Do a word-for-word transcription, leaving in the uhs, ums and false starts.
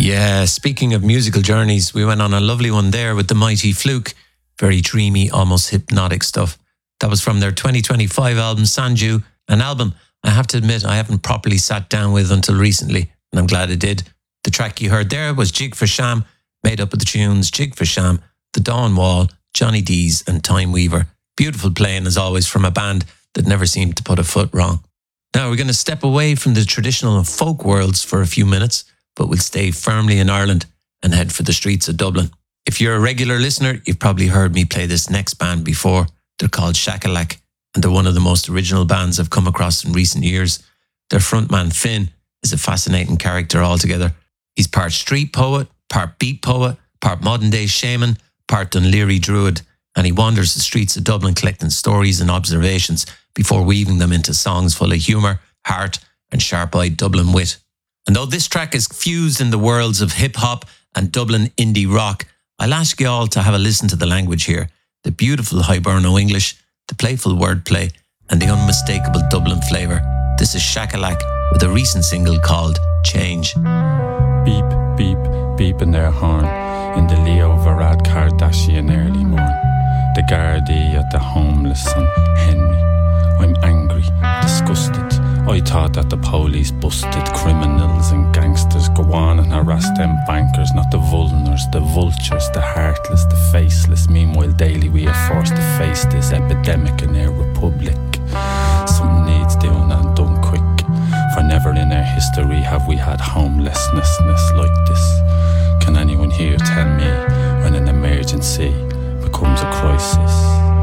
Yeah, speaking of musical journeys, we went on a lovely one there with the Mighty Fluke. Very dreamy, almost hypnotic stuff. That was from their twenty twenty-five album, Sanju, an album I have to admit I haven't properly sat down with until recently, and I'm glad I did. The track you heard there was Jig for Sham, made up of the tunes Jig for Sham, The Dawn Wall, Johnny D's and Time Weaver. Beautiful playing as always from a band that never seemed to put a foot wrong. Now we're going to step away from the traditional and folk worlds for a few minutes, but we'll stay firmly in Ireland and head for the streets of Dublin. If you're a regular listener, you've probably heard me play this next band before. They're called Shakalak, and they're one of the most original bands I've come across in recent years. Their frontman Finn is a fascinating character altogether. He's part street poet, part beat poet, part modern day shaman, part Dunleary druid, and he wanders the streets of Dublin collecting stories and observations before weaving them into songs full of humour, heart and sharp-eyed Dublin wit. And though this track is fused in the worlds of hip-hop and Dublin indie rock, I'll ask you all to have a listen to the language here, the beautiful Hiberno English, the playful wordplay and the unmistakable Dublin flavour. This is Shakalak with a recent single called Change. Beep, beep, beep in their horn in the Leo Varad Kardashian early morn. The Gardaí at the homeless and Henry. I'm angry, disgusted. I thought that the police busted criminals and gangsters. Go on and harass them bankers, not the vulners, the vultures, the heartless, the faceless. Meanwhile daily we are forced to face this epidemic in our republic. Something needs doing and done quick, for never in our history have we had homelessness like this. Can anyone here tell me when an emergency becomes a crisis?